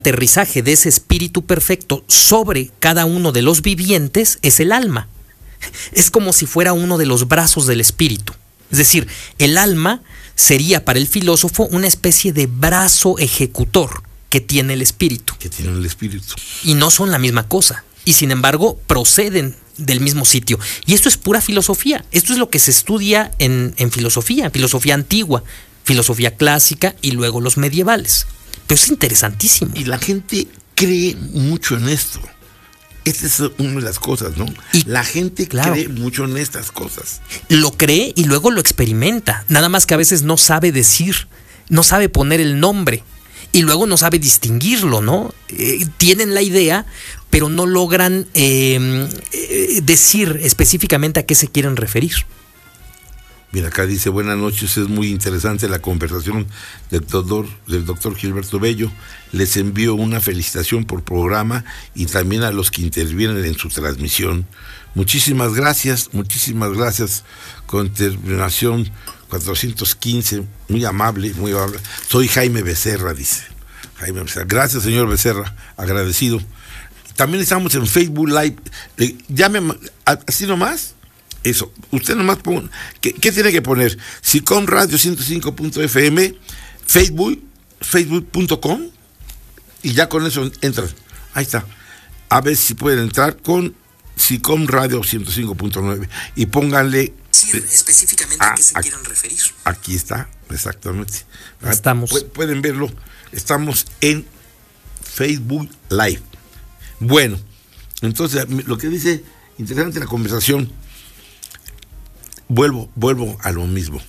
aterrizaje de ese espíritu perfecto sobre cada uno de los vivientes es el alma. Es como si fuera uno de los brazos del espíritu. Es decir, el alma sería para el filósofo una especie de brazo ejecutor que tiene el espíritu. Y no son la misma cosa. Y sin embargo, proceden del mismo sitio. Y esto es pura filosofía. Esto es lo que se estudia en filosofía antigua, filosofía clásica y luego los medievales. Pero es interesantísimo. Y la gente cree mucho en esto. Esta es una de las cosas, ¿no? Y la gente cree mucho en estas cosas. Lo cree y luego lo experimenta. Nada más que a veces no sabe decir, no sabe poner el nombre y luego no sabe distinguirlo, ¿no? Tienen la idea, pero no logran decir específicamente a qué se quieren referir. Mira, acá dice, buenas noches, es muy interesante la conversación del doctor Gilberto Bello. Les envío una felicitación por programa y también a los que intervienen en su transmisión. Muchísimas gracias, con terminación 415, muy amable. Soy Jaime Becerra, dice. Jaime Becerra. Gracias, señor Becerra, agradecido. También estamos en Facebook Live. Llame, así nomás. Eso, usted nomás ponga, ¿qué tiene que poner? SICOM Radio 105.fm, facebook.com y ya con eso entran. Ahí está. A ver si pueden entrar con SICOM Radio 105.9 y pónganle específicamente a qué se quieren referir. Aquí está, exactamente. Estamos. Pueden verlo. Estamos en Facebook Live. Bueno, entonces lo que dice, interesante la conversación. Vuelvo a lo mismo.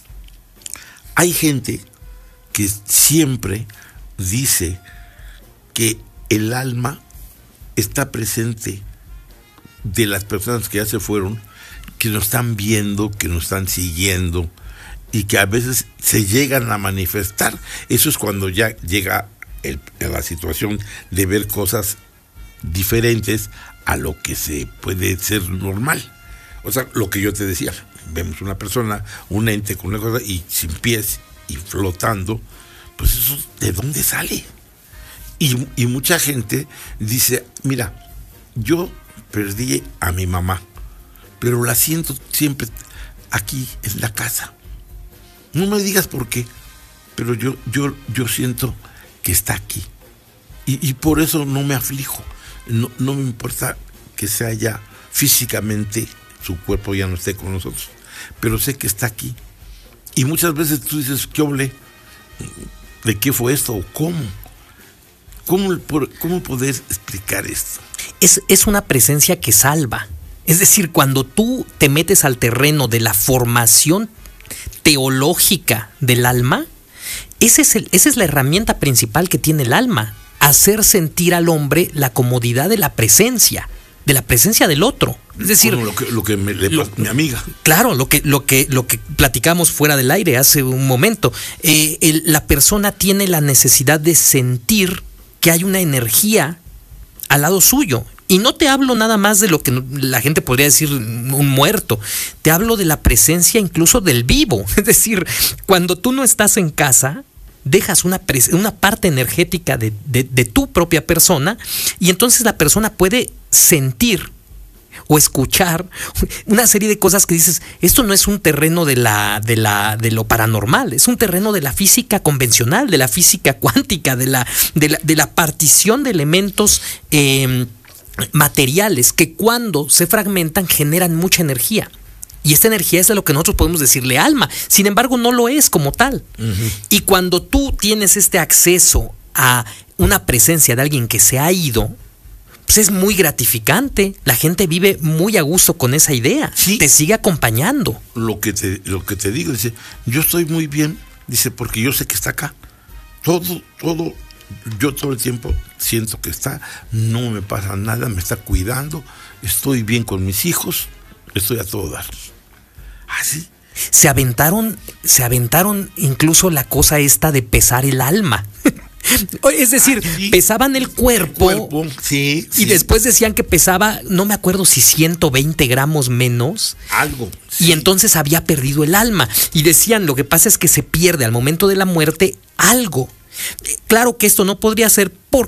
Hay gente que siempre dice que el alma está presente de las personas que ya se fueron, que nos están viendo, que nos están siguiendo y que a veces se llegan a manifestar. Eso es cuando ya llega la situación de ver cosas diferentes a lo que se puede ser normal. O sea, lo que yo te decía, vemos una persona, un ente con una cosa y sin pies y flotando, pues eso, ¿de dónde sale? Y mucha gente dice, mira, yo perdí a mi mamá, pero la siento siempre aquí en la casa. No me digas por qué, pero yo siento que está aquí. Y por eso no me aflijo. No me importa que sea ya físicamente, su cuerpo ya no esté con nosotros, pero sé que está aquí. Y muchas veces tú dices, ¿qué hablé? ¿De qué fue esto? ¿O cómo? ¿Cómo poder explicar esto? Es una presencia que salva. Es decir, cuando tú te metes al terreno de la formación teológica del alma, esa es la herramienta principal que tiene el alma, hacer sentir al hombre la comodidad de la presencia del otro. Es decir, lo que mi amiga. Claro, lo que platicamos fuera del aire hace un momento. La persona tiene la necesidad de sentir que hay una energía al lado suyo. Y no te hablo nada más de lo que la gente podría decir un muerto. Te hablo de la presencia incluso del vivo. Es decir, cuando tú no estás en casa, dejas una parte energética de tu propia persona y entonces la persona puede sentir o escuchar una serie de cosas que dices, esto no es un terreno de lo paranormal, es un terreno de la física convencional, de la física cuántica, de la partición de elementos materiales que cuando se fragmentan generan mucha energía. Y esta energía es de lo que nosotros podemos decirle alma. Sin embargo, no lo es como tal. Uh-huh. Y cuando tú tienes este acceso a una presencia de alguien que se ha ido, pues es muy gratificante. La gente vive muy a gusto con esa idea. Sí. Te sigue acompañando. Lo que te digo, dice, yo estoy muy bien, dice, porque yo sé que está acá. Yo todo el tiempo siento que está, no me pasa nada, me está cuidando, estoy bien con mis hijos, estoy a todo dar. ¿Así? Se aventaron incluso la cosa esta de pesar el alma. Es decir, sí, pesaban el cuerpo sí, y después decían que pesaba, no me acuerdo si 120 gramos menos. Algo. Sí. Y entonces había perdido el alma. Y decían, lo que pasa es que se pierde al momento de la muerte algo. Claro que esto no podría ser